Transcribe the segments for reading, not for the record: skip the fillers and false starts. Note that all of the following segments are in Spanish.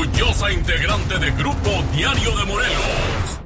orgullosa integrante de Grupo Diario de Morelos.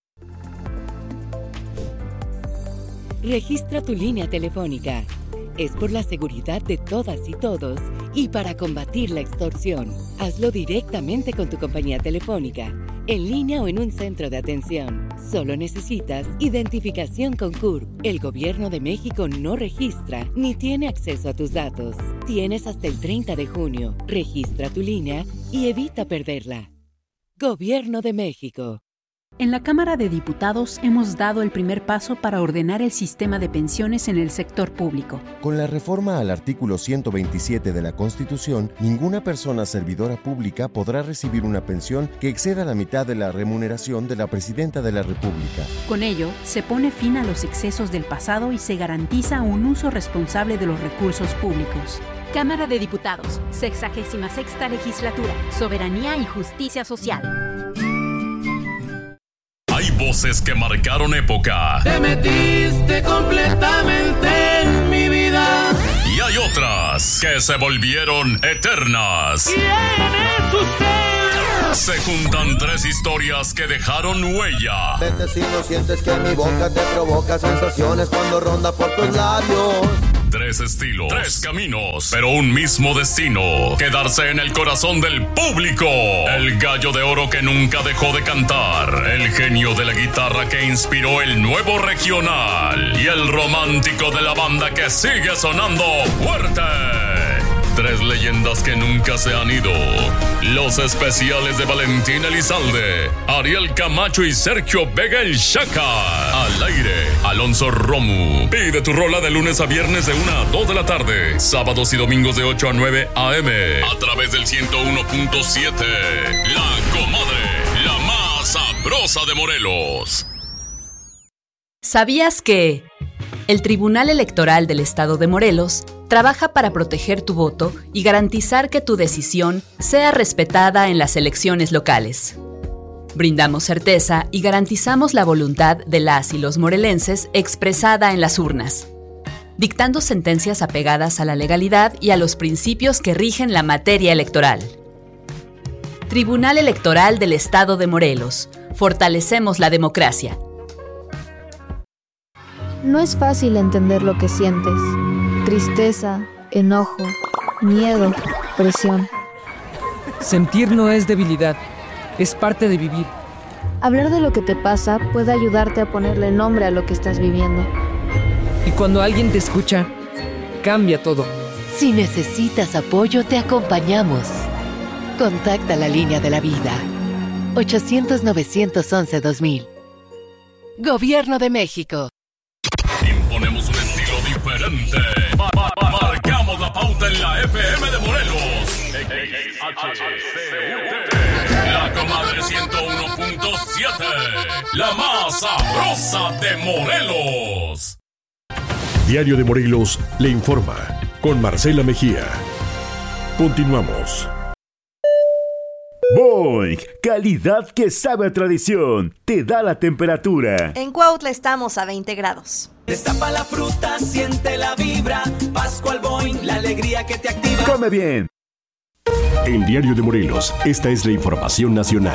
Registra tu línea telefónica. Es por la seguridad de todas y todos y para combatir la extorsión. Hazlo directamente con tu compañía telefónica, en línea o en un centro de atención. Solo necesitas identificación con CURP. El Gobierno de México no registra ni tiene acceso a tus datos. Tienes hasta el 30 de junio. Registra tu línea y evita perderla. Gobierno de México. En la Cámara de Diputados hemos dado el primer paso para ordenar el sistema de pensiones en el sector público. Con la reforma al artículo 127 de la Constitución, ninguna persona servidora pública podrá recibir una pensión que exceda la mitad de la remuneración de la Presidenta de la República. Con ello, se pone fin a los excesos del pasado y se garantiza un uso responsable de los recursos públicos. Cámara de Diputados, 66ª Legislatura, Soberanía y Justicia Social. Hay voces que marcaron época. Te metiste completamente en mi vida. Y hay otras que se volvieron eternas. ¿Quién es usted? Se juntan tres historias que dejaron huella. Vete si no sientes que mi boca te provoca sensaciones cuando ronda por tus labios. Tres estilos, tres caminos, pero un mismo destino: quedarse en el corazón del público. El gallo de oro que nunca dejó de cantar, el genio de la guitarra que inspiró el nuevo regional y el romántico de la banda que sigue sonando fuerte. Tres leyendas que nunca se han ido. Los especiales de Valentín Elizalde, Ariel Camacho y Sergio Vega el Chaca. Al aire, Alonso Romu. Pide tu rola de lunes a viernes de 1 a 2 de la tarde. Sábados y domingos de 8 a 9 a.m. A través del 101.7. La Comadre, la más sabrosa de Morelos. ¿Sabías que el Tribunal Electoral del Estado de Morelos trabaja para proteger tu voto y garantizar que tu decisión sea respetada en las elecciones locales? Brindamos certeza y garantizamos la voluntad de las y los morelenses expresada en las urnas, dictando sentencias apegadas a la legalidad y a los principios que rigen la materia electoral. Tribunal Electoral del Estado de Morelos. Fortalecemos la democracia. No es fácil entender lo que sientes. Tristeza, enojo, miedo, presión. Sentir no es debilidad, es parte de vivir. Hablar de lo que te pasa puede ayudarte a ponerle nombre a lo que estás viviendo. Y cuando alguien te escucha, cambia todo. Si necesitas apoyo, te acompañamos. Contacta la línea de la vida. 800-911-2000. Gobierno de México. Imponemos un estilo diferente. Marcamos la pauta en la FM de Morelos. La Comadre 101.7. La más sabrosa de Morelos. Diario de Morelos le informa con Marcela Mejía. Continuamos. Boing, calidad que sabe a tradición, te da la temperatura. En Cuautla estamos a 20 grados. Destapa la fruta, siente la vibra. Pascual Boing, la alegría que te activa. Come bien. En Diario de Morelos, esta es la información nacional.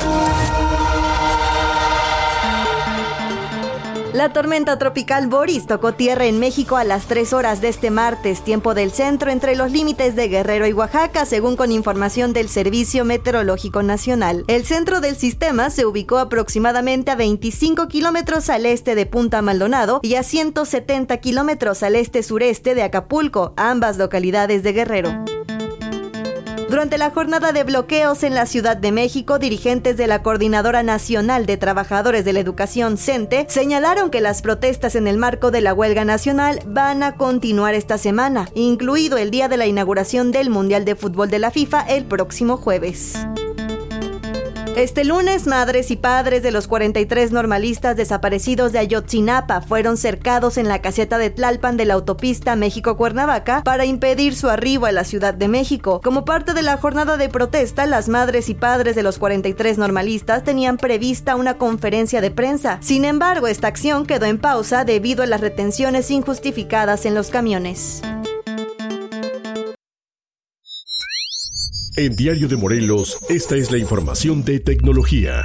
La tormenta tropical Boris tocó tierra en México a las 3 horas de este martes, tiempo del centro, entre los límites de Guerrero y Oaxaca, según con información del Servicio Meteorológico Nacional. El centro del sistema se ubicó aproximadamente a 25 kilómetros al este de Punta Maldonado y a 170 kilómetros al este-sureste de Acapulco, ambas localidades de Guerrero. Durante la jornada de bloqueos en la Ciudad de México, dirigentes de la Coordinadora Nacional de Trabajadores de la Educación, CENTE, señalaron que las protestas en el marco de la huelga nacional van a continuar esta semana, incluido el día de la inauguración del Mundial de Fútbol de la FIFA el próximo jueves. Este lunes, madres y padres de los 43 normalistas desaparecidos de Ayotzinapa fueron cercados en la caseta de Tlalpan de la autopista México-Cuernavaca para impedir su arribo a la Ciudad de México. Como parte de la jornada de protesta, las madres y padres de los 43 normalistas tenían prevista una conferencia de prensa. Sin embargo, esta acción quedó en pausa debido a las retenciones injustificadas en los camiones. En Diario de Morelos, esta es la información de tecnología.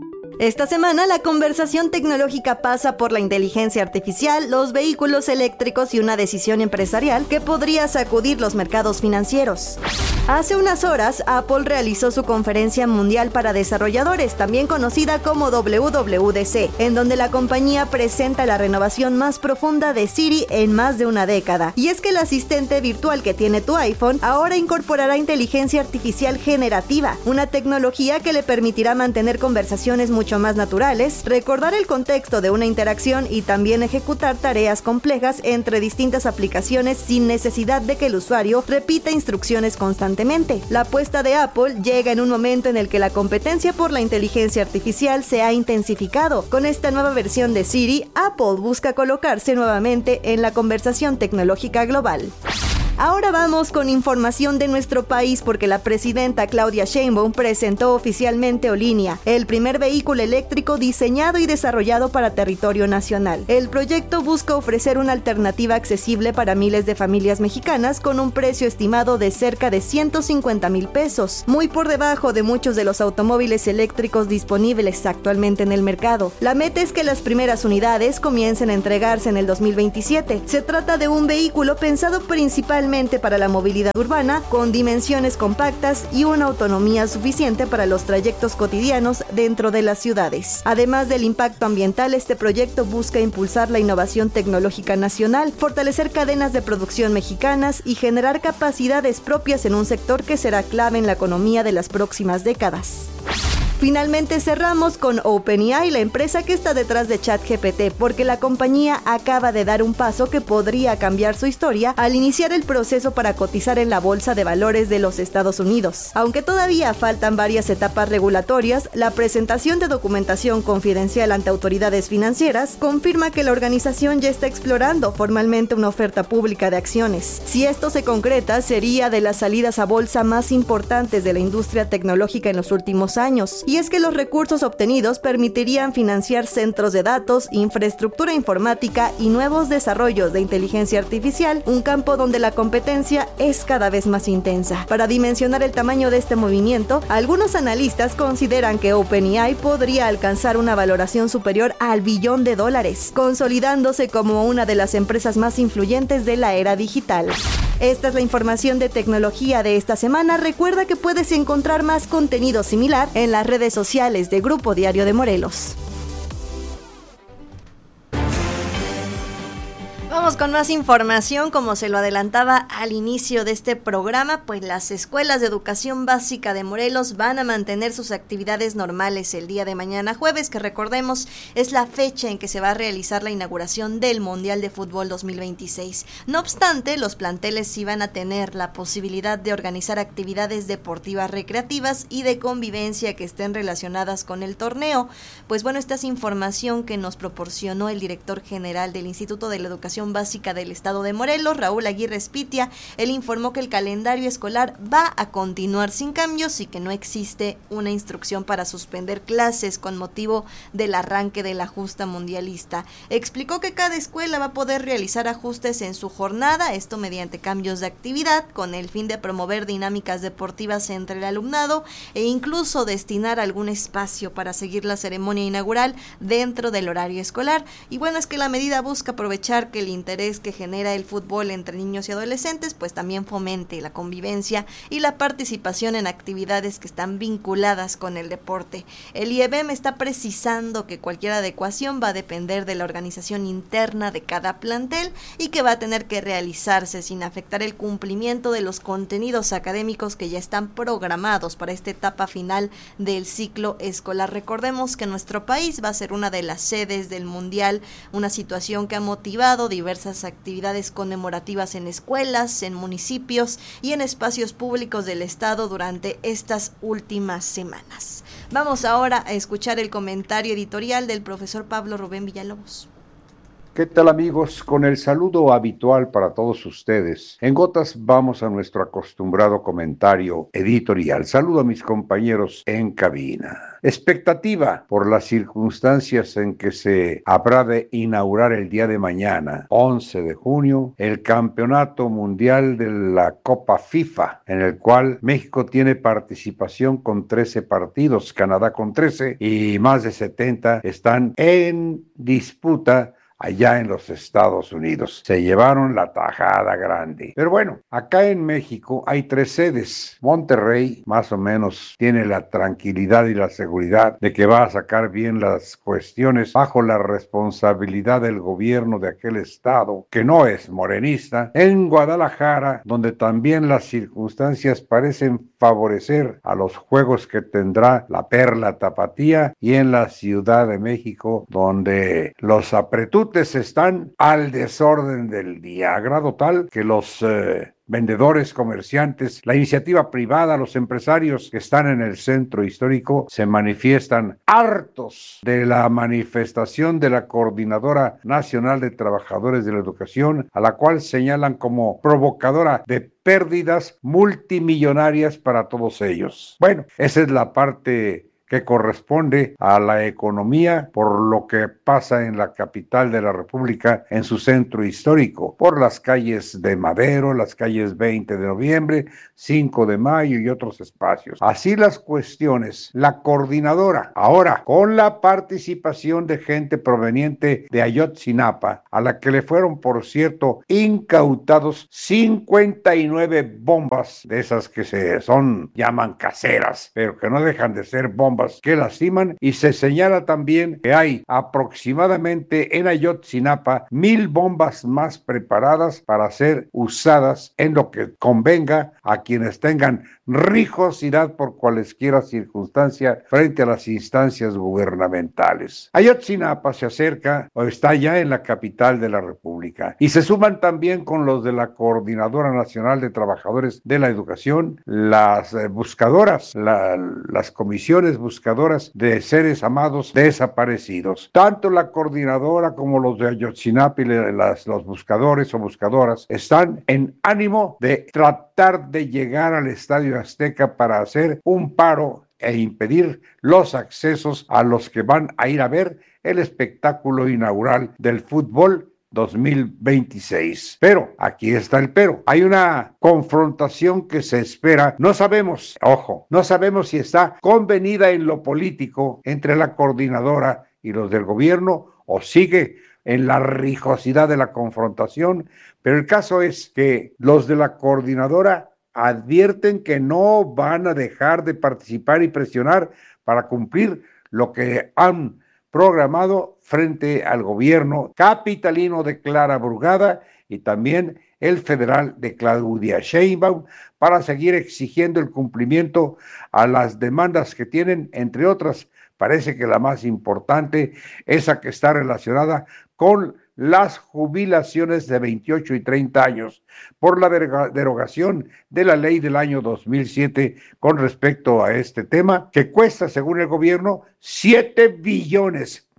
Esta semana la conversación tecnológica pasa por la inteligencia artificial, los vehículos eléctricos y una decisión empresarial que podría sacudir los mercados financieros. Hace unas horas, Apple realizó su conferencia mundial para desarrolladores, también conocida como WWDC, en donde la compañía presenta la renovación más profunda de Siri en más de una década. Y es que el asistente virtual que tiene tu iPhone ahora incorporará inteligencia artificial generativa, una tecnología que le permitirá mantener conversaciones mucho más naturales, recordar el contexto de una interacción y también ejecutar tareas complejas entre distintas aplicaciones sin necesidad de que el usuario repita instrucciones constantemente. La apuesta de Apple llega en un momento en el que la competencia por la inteligencia artificial se ha intensificado. Con esta nueva versión de Siri, Apple busca colocarse nuevamente en la conversación tecnológica global. Ahora vamos con información de nuestro país porque la presidenta Claudia Sheinbaum presentó oficialmente Olinia, el primer vehículo eléctrico diseñado y desarrollado para territorio nacional. El proyecto busca ofrecer una alternativa accesible para miles de familias mexicanas con un precio estimado de cerca de 150,000 pesos, muy por debajo de muchos de los automóviles eléctricos disponibles actualmente en el mercado. La meta es que las primeras unidades comiencen a entregarse en el 2027. Se trata de un vehículo pensado principalmente para la movilidad urbana, con dimensiones compactas y una autonomía suficiente para los trayectos cotidianos dentro de las ciudades. Además del impacto ambiental, este proyecto busca impulsar la innovación tecnológica nacional, fortalecer cadenas de producción mexicanas y generar capacidades propias en un sector que será clave en la economía de las próximas décadas. Finalmente cerramos con OpenAI, la empresa que está detrás de ChatGPT, porque la compañía acaba de dar un paso que podría cambiar su historia al iniciar el proceso para cotizar en la Bolsa de Valores de los Estados Unidos. Aunque todavía faltan varias etapas regulatorias, la presentación de documentación confidencial ante autoridades financieras confirma que la organización ya está explorando formalmente una oferta pública de acciones. Si esto se concreta, sería de las salidas a bolsa más importantes de la industria tecnológica en los últimos años. Y es que los recursos obtenidos permitirían financiar centros de datos, infraestructura informática y nuevos desarrollos de inteligencia artificial, un campo donde la competencia es cada vez más intensa. Para dimensionar el tamaño de este movimiento, algunos analistas consideran que OpenAI podría alcanzar una valoración superior al $1 billón, consolidándose como una de las empresas más influyentes de la era digital. Esta es la información de tecnología de esta semana. Recuerda que puedes encontrar más contenido similar en las redes sociales de Grupo Diario de Morelos. Vamos con más información. Como se lo adelantaba al inicio de este programa, pues las escuelas de educación básica de Morelos van a mantener sus actividades normales el día de mañana jueves, que recordemos es la fecha en que se va a realizar la inauguración del Mundial de Fútbol 2026. No obstante, los planteles sí van a tener la posibilidad de organizar actividades deportivas recreativas y de convivencia que estén relacionadas con el torneo. Pues bueno, esta es información que nos proporcionó el director general del Instituto de la Educación Básica del Estado de Morelos, Raúl Aguirre Espitia. Él informó que el calendario escolar va a continuar sin cambios y que no existe una instrucción para suspender clases con motivo del arranque de la justa mundialista. Explicó que cada escuela va a poder realizar ajustes en su jornada, esto mediante cambios de actividad, con el fin de promover dinámicas deportivas entre el alumnado e incluso destinar algún espacio para seguir la ceremonia inaugural dentro del horario escolar. Y bueno, es que la medida busca aprovechar que el interés que genera el fútbol entre niños y adolescentes pues también fomente la convivencia y la participación en actividades que están vinculadas con el deporte. El IEBM está precisando que cualquier adecuación va a depender de la organización interna de cada plantel y que va a tener que realizarse sin afectar el cumplimiento de los contenidos académicos que ya están programados para esta etapa final del ciclo escolar. Recordemos que nuestro país va a ser una de las sedes del Mundial, una situación que ha motivado diversas actividades conmemorativas en escuelas, en municipios y en espacios públicos del estado durante estas últimas semanas. Vamos ahora a escuchar el comentario editorial del profesor Pablo Rubén Villalobos. ¿Qué tal, amigos? Con el saludo habitual para todos ustedes, en gotas vamos a nuestro acostumbrado comentario editorial. Saludo a mis compañeros en cabina. Expectativa por las circunstancias en que se habrá de inaugurar el día de mañana, 11 de junio, el Campeonato Mundial de la Copa FIFA, en el cual México tiene participación con 13 partidos, Canadá con 13 y más de 70 están en disputa allá en los Estados Unidos. Se llevaron la tajada grande. Pero bueno, acá en México hay 3 sedes. Monterrey más o menos tiene la tranquilidad y la seguridad de que va a sacar bien las cuestiones bajo la responsabilidad del gobierno de aquel estado, que no es morenista. En Guadalajara, donde también las circunstancias parecen favorecer a los juegos que tendrá la Perla Tapatía, y en la Ciudad de México, donde los apretutes están al desorden del día, a grado tal que los vendedores, comerciantes, la iniciativa privada, los empresarios que están en el centro histórico se manifiestan hartos de la manifestación de la Coordinadora Nacional de Trabajadores de la Educación, a la cual señalan como provocadora de pérdidas multimillonarias para todos ellos. Bueno, esa es la parte que corresponde a la economía por lo que pasa en la capital de la República, en su centro histórico, por las calles de Madero, las calles 20 de noviembre, 5 de mayo y otros espacios. Así las cuestiones, la coordinadora, ahora con la participación de gente proveniente de Ayotzinapa, a la que le fueron, por cierto, incautados 59 bombas, de esas que llaman caseras, pero que no dejan de ser bombas que lastiman, y se señala también que hay aproximadamente en Ayotzinapa 1,000 bombas más preparadas para ser usadas en lo que convenga a quienes tengan rigurosidad por cualesquiera circunstancia frente a las instancias gubernamentales. Ayotzinapa se acerca o está ya en la capital de la República, y se suman también con los de la Coordinadora Nacional de Trabajadores de la Educación, las buscadoras, las comisiones buscadoras de seres amados desaparecidos. Tanto la coordinadora como los de Ayotzinapa y los buscadores o buscadoras están en ánimo de tratar de llegar al Estadio Azteca para hacer un paro e impedir los accesos a los que van a ir a ver el espectáculo inaugural del fútbol 2026. Pero, aquí está el pero. Hay una confrontación que se espera. No sabemos, no sabemos si está convenida en lo político entre la coordinadora y los del gobierno o sigue en la rigurosidad de la confrontación, pero el caso es que los de la coordinadora advierten que no van a dejar de participar y presionar para cumplir lo que han programado frente al gobierno capitalino de Clara Brugada y también el federal de Claudia Sheinbaum, para seguir exigiendo el cumplimiento a las demandas que tienen, entre otras. Parece que la más importante, esa que está relacionada con las jubilaciones de 28 y 30 años por la derogación de la ley del año 2007 con respecto a este tema, que cuesta, según el gobierno, 7 billones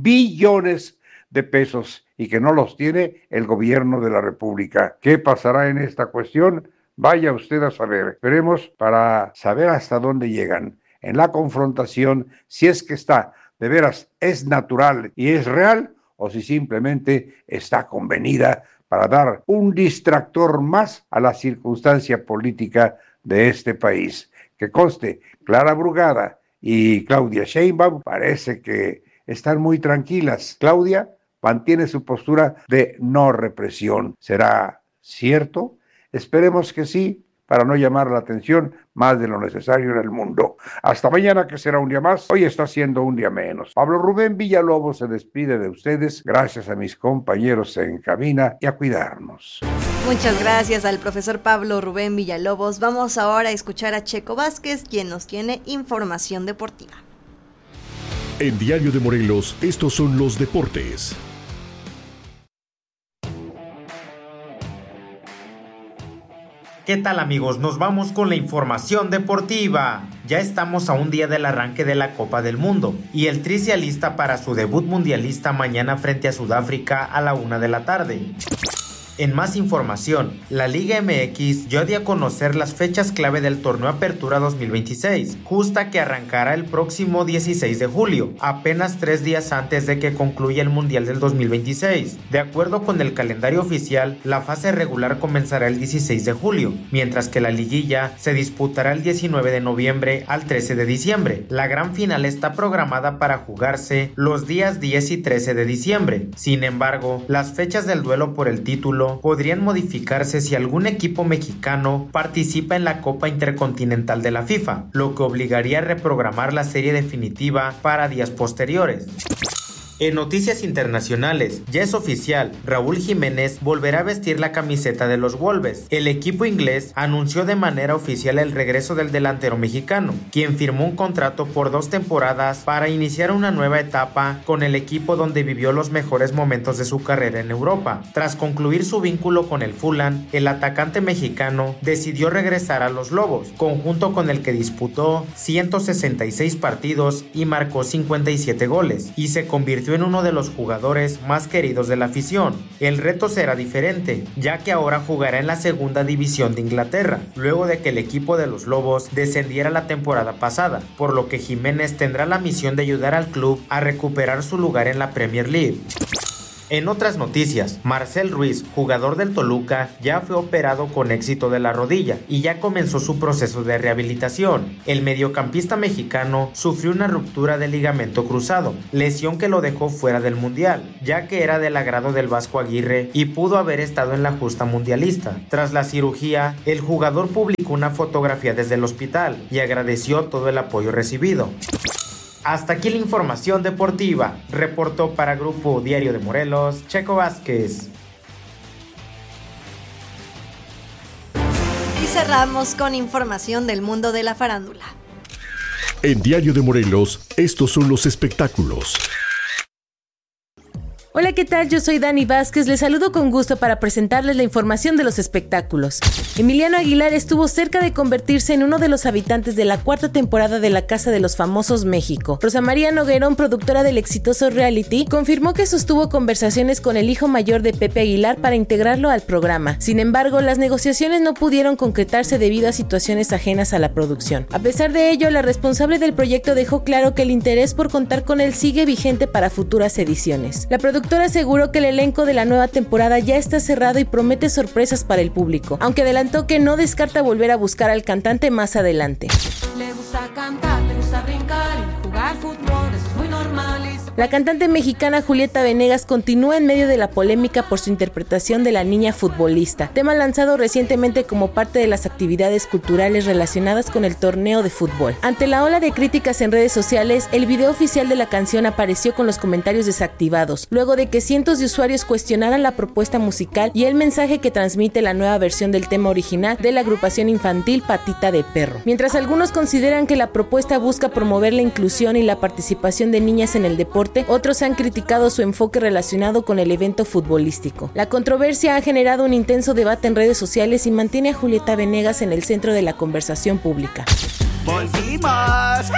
de pesos y que no los tiene el gobierno de la República. ¿Qué pasará en esta cuestión? Vaya usted a saber. Esperemos para saber hasta dónde llegan en la confrontación, si es que está, de veras, es natural y es real, o si simplemente está convenida para dar un distractor más a la circunstancia política de este país. Que conste, Clara Brugada y Claudia Sheinbaum parece que están muy tranquilas. Claudia mantiene su postura de no represión. ¿Será cierto? Esperemos que sí, para no llamar la atención más de lo necesario en el mundo. Hasta mañana, que será un día más. Hoy está siendo un día menos. Pablo Rubén Villalobos se despide de ustedes. Gracias a mis compañeros en cabina y a cuidarnos. Muchas gracias al profesor Pablo Rubén Villalobos. Vamos ahora a escuchar a Checo Vázquez, quien nos tiene información deportiva. En Diario de Morelos, estos son los deportes. ¿Qué tal, amigos? Nos vamos con la información deportiva. Ya estamos a un día del arranque de la Copa del Mundo y el Tri se alista para su debut mundialista mañana frente a Sudáfrica a la 1 de la tarde. En más información, la Liga MX dio a conocer las fechas clave del torneo Apertura 2026, justa que arrancará el próximo 16 de julio, apenas 3 días antes de que concluya el Mundial del 2026. De acuerdo con el calendario oficial, la fase regular comenzará el 16 de julio, mientras que la liguilla se disputará el 19 de noviembre al 13 de diciembre. La gran final está programada para jugarse los días 10 y 13 de diciembre. Sin embargo, las fechas del duelo por el título podrían modificarse si algún equipo mexicano participa en la Copa Intercontinental de la FIFA, lo que obligaría a reprogramar la serie definitiva para días posteriores. En noticias internacionales, ya es oficial, Raúl Jiménez volverá a vestir la camiseta de los Wolves. El equipo inglés anunció de manera oficial el regreso del delantero mexicano, quien firmó un contrato por 2 temporadas para iniciar una nueva etapa con el equipo donde vivió los mejores momentos de su carrera en Europa. Tras concluir su vínculo con el Fulham, el atacante mexicano decidió regresar a los Lobos, conjunto con el que disputó 166 partidos y marcó 57 goles, y se convirtió en uno de los jugadores más queridos de la afición. El reto será diferente, ya que ahora jugará en la segunda división de Inglaterra, luego de que el equipo de los Lobos descendiera la temporada pasada, por lo que Jiménez tendrá la misión de ayudar al club a recuperar su lugar en la Premier League. En otras noticias, Marcel Ruiz, jugador del Toluca, ya fue operado con éxito de la rodilla y ya comenzó su proceso de rehabilitación. El mediocampista mexicano sufrió una ruptura del ligamento cruzado, lesión que lo dejó fuera del Mundial, ya que era del agrado del Vasco Aguirre y pudo haber estado en la justa mundialista. Tras la cirugía, el jugador publicó una fotografía desde el hospital y agradeció todo el apoyo recibido. Hasta aquí la información deportiva. Reportó para Grupo Diario de Morelos, Checo Vázquez. Y cerramos con información del mundo de la farándula. En Diario de Morelos, estos son los espectáculos. Hola, ¿qué tal? Yo soy Dani Vázquez, les saludo con gusto para presentarles la información de los espectáculos. Emiliano Aguilar estuvo cerca de convertirse en uno de los habitantes de la 4ª temporada de La Casa de los Famosos México. Rosa María Noguerón, productora del exitoso reality, confirmó que sostuvo conversaciones con el hijo mayor de Pepe Aguilar para integrarlo al programa. Sin embargo, las negociaciones no pudieron concretarse debido a situaciones ajenas a la producción. A pesar de ello, la responsable del proyecto dejó claro que el interés por contar con él sigue vigente para futuras ediciones. La productora aseguró que el elenco de la nueva temporada ya está cerrado y promete sorpresas para el público, aunque adelantó que no descarta volver a buscar al cantante más adelante. Le gusta cantar, le gusta brincar y jugar fútbol, eso es muy normal. La cantante mexicana Julieta Venegas continúa en medio de la polémica por su interpretación de la niña futbolista, tema lanzado recientemente como parte de las actividades culturales relacionadas con el torneo de fútbol. Ante la ola de críticas en redes sociales, el video oficial de la canción apareció con los comentarios desactivados, luego de que cientos de usuarios cuestionaran la propuesta musical y el mensaje que transmite la nueva versión del tema original de la agrupación infantil Patita de Perro. Mientras algunos consideran que la propuesta busca promover la inclusión y la participación de niñas en el deporte, otros han criticado su enfoque relacionado con el evento futbolístico. La controversia ha generado un intenso debate en redes sociales y mantiene a Julieta Venegas en el centro de la conversación pública. ¡Volvimos!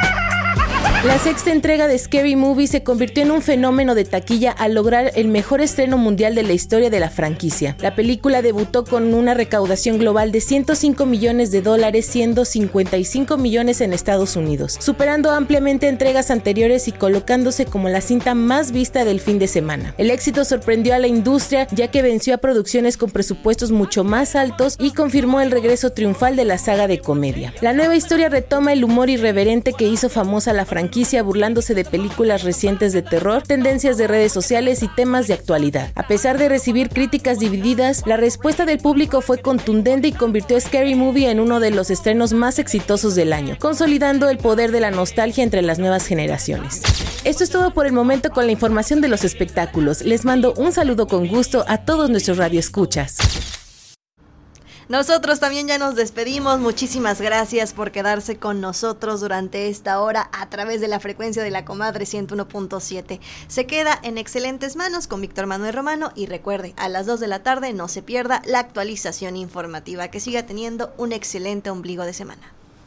La 6ª entrega de Scary Movie se convirtió en un fenómeno de taquilla al lograr el mejor estreno mundial de la historia de la franquicia. La película debutó con una recaudación global de $105 millones, siendo 55 millones en Estados Unidos, superando ampliamente entregas anteriores y colocándose como la cinta más vista del fin de semana. El éxito sorprendió a la industria, ya que venció a producciones con presupuestos mucho más altos y confirmó el regreso triunfal de la saga de comedia. La nueva historia retoma el humor irreverente que hizo famosa la franquicia, burlándose de películas recientes de terror, tendencias de redes sociales y temas de actualidad. A pesar de recibir críticas divididas, la respuesta del público fue contundente y convirtió a Scary Movie en uno de los estrenos más exitosos del año, consolidando el poder de la nostalgia entre las nuevas generaciones. Esto es todo por el momento con la información de los espectáculos. Les mando un saludo con gusto a todos nuestros radioescuchas. Nosotros también ya nos despedimos. Muchísimas gracias por quedarse con nosotros durante esta hora a través de la frecuencia de La Comadre 101.7. Se queda en excelentes manos con Víctor Manuel Romano y recuerde, a las 2 de la tarde no se pierda la actualización informativa. Que siga teniendo un excelente ombligo de semana.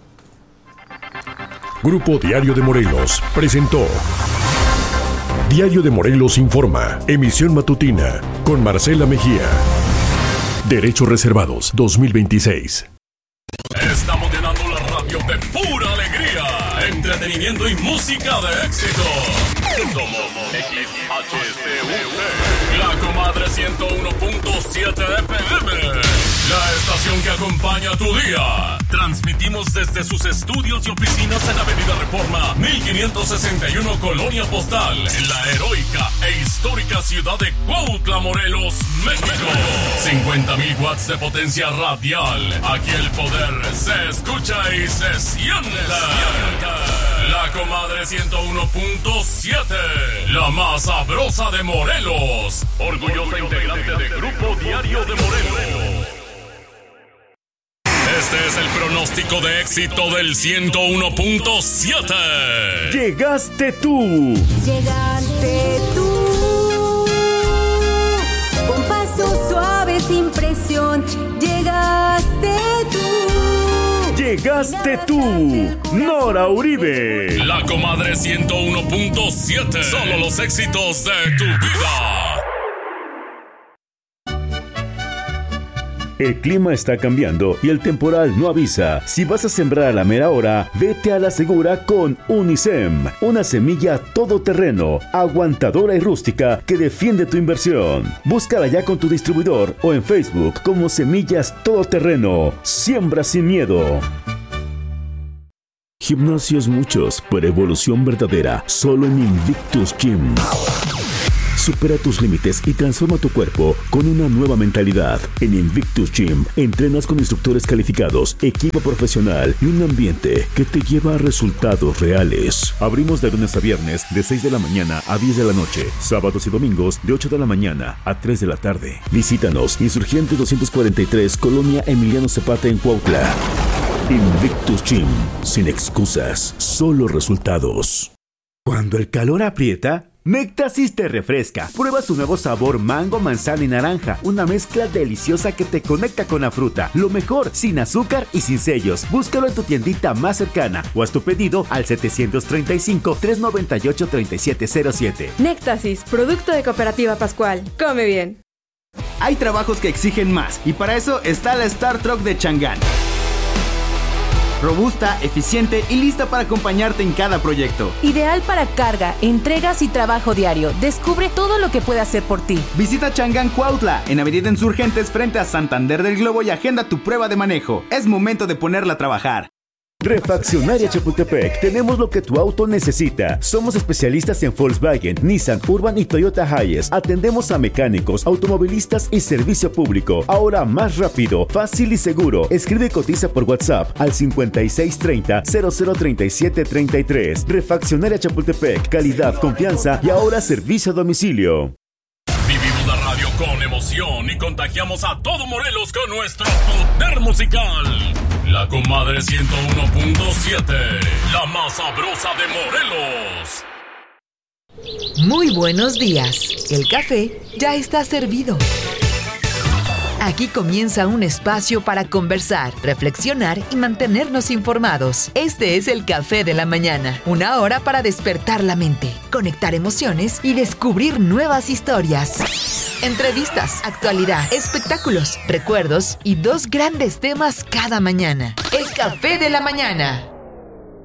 Grupo Diario de Morelos presentó Diario de Morelos Informa, emisión matutina con Marcela Mejía. Derechos reservados 2026. Estamos llenando la radio de pura alegría, entretenimiento y música de éxito. Somos XHCUT, La Comadre 101.7 FM, la estación que acompaña tu día. Transmitimos desde sus estudios y oficinas en Avenida Reforma 1561, Colonia Postal, en la heroica e histórica ciudad de Cuautla, Morelos, México. 50,000 watts de potencia radial. Aquí el poder se escucha y se siente. La Comadre 101.7, la más sabrosa de Morelos. Orgullosa integrante de Grupo Diario de Morelos. Este es el pronóstico de éxito del 101.7. Llegaste tú. Llegaste tú. Con paso suave sin presión. Llegaste tú. Llegaste tú, Nora Uribe. La Comadre 101.7. Solo los éxitos de tu vida. El clima está cambiando y el temporal no avisa. Si vas a sembrar a la mera hora, vete a la segura con Unisem. Una semilla todoterreno, aguantadora y rústica que defiende tu inversión. Búscala ya con tu distribuidor o en Facebook como Semillas Todoterreno. Siembra sin miedo. Gimnasios muchos, pero evolución verdadera, solo en Invictus Gym. Supera tus límites y transforma tu cuerpo con una nueva mentalidad. En Invictus Gym entrenas con instructores calificados, equipo profesional y un ambiente que te lleva a resultados reales. Abrimos de lunes a viernes de 6 de la mañana a 10 de la noche, sábados y domingos de 8 de la mañana a 3 de la tarde. Visítanos, Insurgentes 243, Colonia Emiliano Zapata en Cuautla. Invictus Gym, sin excusas, solo resultados. Cuando el calor aprieta, Nectasis te refresca. Prueba su nuevo sabor mango, manzana y naranja. Una mezcla deliciosa que te conecta con la fruta. Lo mejor, sin azúcar y sin sellos. Búscalo en tu tiendita más cercana o haz tu pedido al 735-398-3707. Nectasis, producto de Cooperativa Pascual. Come bien. Hay trabajos que exigen más y para eso está la Star Truck de Chang'an. Robusta, eficiente y lista para acompañarte en cada proyecto. Ideal para carga, entregas y trabajo diario. Descubre todo lo que puede hacer por ti. Visita Chang'an Cuautla, en Avenida Insurgentes frente a Santander del Globo y agenda tu prueba de manejo. Es momento de ponerla a trabajar. Refaccionaria Chapultepec, tenemos lo que tu auto necesita. Somos especialistas en Volkswagen, Nissan, Urban y Toyota Hiace. Atendemos a mecánicos, automovilistas y servicio público. Ahora más rápido, fácil y seguro. Escribe y cotiza por WhatsApp al 5630-003733. Refaccionaria Chapultepec, calidad, confianza y ahora servicio a domicilio. Vivimos la radio con emoción y contagiamos a todo Morelos con nuestro poder musical. La Comadre 101.7, la más sabrosa de Morelos. Muy buenos días. El café ya está servido. Aquí comienza un espacio para conversar, reflexionar y mantenernos informados. Este es el Café de la Mañana, una hora para despertar la mente, conectar emociones y descubrir nuevas historias. Entrevistas, actualidad, espectáculos, recuerdos y dos grandes temas cada mañana. El Café de la Mañana.